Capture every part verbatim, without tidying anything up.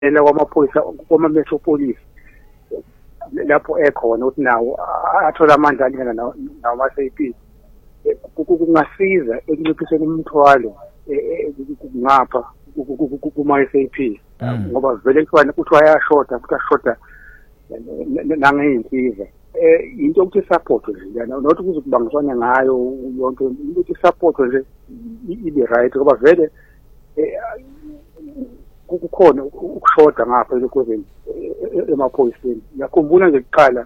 ela kwamaphoyisa kwama metropolis lapho ekhona ukuthi nawo athola amandla alingana nawo ama-S A P kungasiza ekunciphiseni umthwalo ngapha kuma-S A P ngoba vele kuthiwa ayashoda futhi ashoda nangey'nsiza into ukuthi isapotwe nje yana nokuthi kuzokubangiswana ngayo yonke ukuthi isapotwe nje ibe right ngoba vele kukhona ukushoda ngapha elokozeni emaphoyiseni. Ngiyakhumbula nje kuqala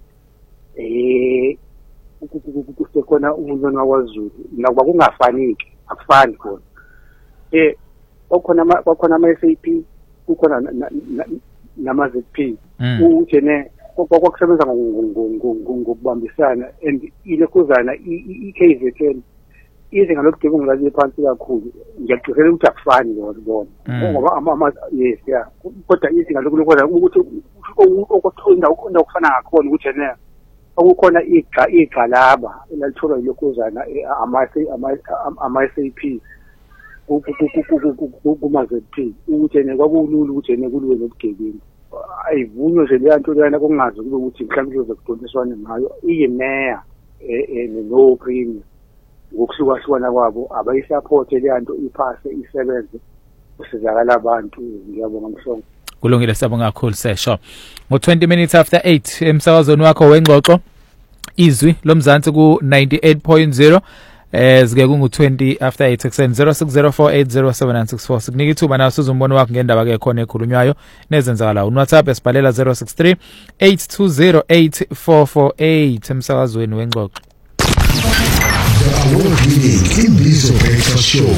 eh kusekhona uNyoni waKwaZulu nakuba kungafaniki akufani khona eh okhona kwakhona ama-S A P kukhona nama-Z P uthi ne kwakusebenza ngokubambisana and ilekhuzana i-K Z N izinga lobugebengu lali phansi kakhulu. Ngiyaqikelela ukuthi akufani bona ngoba ama yes yeah kodwa izinga lokulokho ukuthi okuthola ukufunda ukufana ngakhona ukuthi ne okukhona iqa iqalaba elalitholwa yilokhuzana ama-S A P kuma-Z P ukuthi ne kwakulula ukuthi ne kulwe nobugebengu ayivunywe nje leya nto leyana kungazi kube ukuthi mhlawumbe kuzokudoniswana ngayo iyimeya no premier ngokuhlukahlukana kwabo abayisapothe leya nto iphase isebenze usizakala abantu. Ngiyabonga Mhlongo. Kulungile, siyabonga kakhulu sesho. Ngo-twenty minutes after eight emsakazweni wakho wengxoxo izwi lomzansi ku ninety-eight point zero eh zike kungu-twenty after eight ekuseni zero six zero four eight zero seven nine six four. Sikunika ithuba nawo siza umbono wakho ngendaba ke khona ekhulunywayo nezenzakalayo. WhatsApp esibhalela zero six three eight two zero eight four four eight emsakazweni wengxoxo. Imbizo Breakfast Show.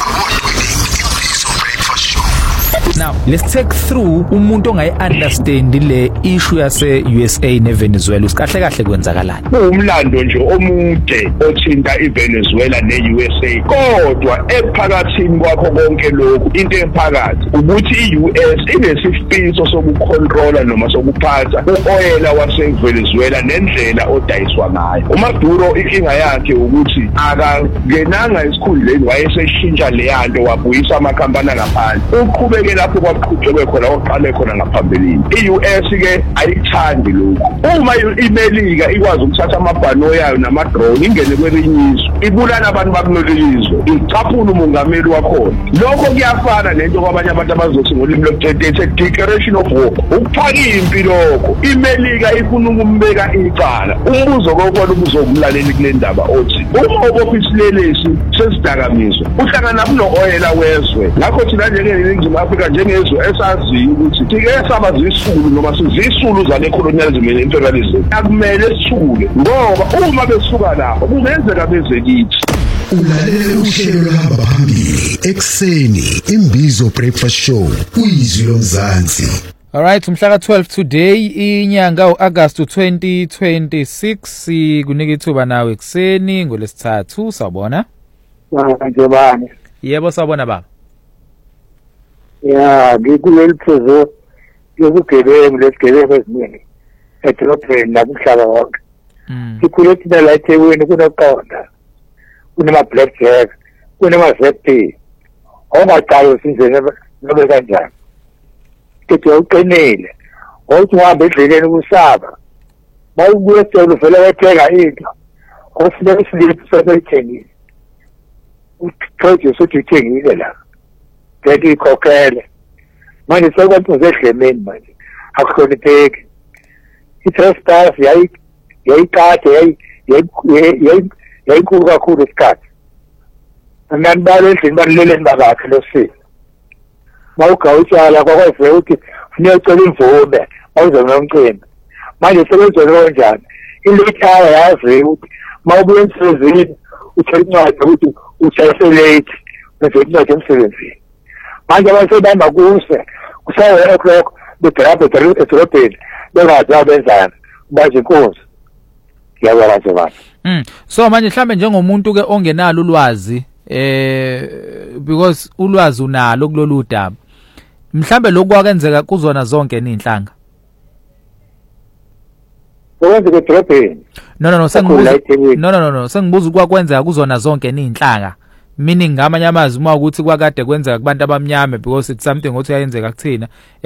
Now, let's take through umuntu ongayi-understand le issue yase-U S A neVenezuela. Usikahle kahle kwenzakalani? Umlando nje omude othinta iVenezuela ne-U S A. Kodwa ephakathini kwakho konke lokhu into ephakathi ukuthi i-U S inesifiso sokucontrola noma sokuphatha u-oyela waseVenezuela nendlela odayiswa ngayo. uMaduro inkinga yakhe ukuthi akangenanga esikhundleni wayeseshintsha leyanto wabuyisa amakhampani ngaphandle. Uqhubeke lapho kwaqhubekwe khona oqale khona ngaphambilini. i-U S ke ayithandi lokho. Uma iMelika ikwazi ukuthatha amabhano yayo nama-drone ingene kwelinye izwe ibulala abantu bakuleli izwe icaphula umongameli wakhona. Lokho kuyafana nento kwabanye abantu abazothi ngolimi lokuthethe declaration of war ukuphaka impi lokho. iMelika ifuna ukumbeka icala. Umbuzo kokwona ubuzomlaleli kule ndaba othi uma obophisilelesi sesidakamizwa uhlangana kuno-oyela wezwe. Ngakho thina njengeNingizimu Afrika njengezwe esaziyo ukuthi sike saba zisulu noma sizisulu zale colonialism and imperialism akumele sithule ngoba uma besuka lapho kungenzeka beze kithi. Ulalele uhlelo lohamba phambili ekseni Imbizo Breakfast Show uyizwi lomzansi. Alright, umhla twelve today inyanga uAugust twenty twenty-six sikunika ithuba nawe ekseni ngolesithathu. Sawubona? Ngiyabona. Yebo sawubona baba. Ya ngikuleli phuzo yokugebengu lesigebengu eziningi edrobheni nakumhlaba wonke. Sikhule thina la eThekwini kunoqonda kunama-blackjack kunama-Z P ongaqali usinzene nobe kanjani kethi uqinile othi uhambe endleleni kusaba mawubuye esitolo vele wethenga into ofuneka isiliphu saseyithengile uthi uthi uthengile la kanti ikhokhele manje sekwantuze edlemeni manje akuhlonipheki. I-trespass yayi yayikade yayi yayinkulu kakhulu isikhathi anani balo endlini balileleni babakhe losini mawugawutshala kwakwazeka ukuthi funeka imvume mawuzoba nomcimbi. Manje sekwenzeka kanjani ilithaya yaziwa ukuthi mawubuya emsebenzini uthola incwadi ukuthi ushayise late bese incwadi emsebenzini. Manje abasebamba kuse kusayo o'clock bedrabhe edrobheni bengazi abenzana baje inkosi. Ngiyabona nje baba. Mm. So manje mhlambe njengomuntu ke ongenalo ulwazi eh because ulwazi unalo kulolu daba. Mhlambe lokho kwakenzeka kuzona zonke ininhlanga. Okwenzeka edrobheni. No no no sengibuza. No no no no sengibuza ukwakwenzeka kuzona zonke ininhlanga. meaning ngamanye amazwi uma ukuthi kwakade kwenzeka kubantu abamnyama because it's something othi uyayenzeka kuthina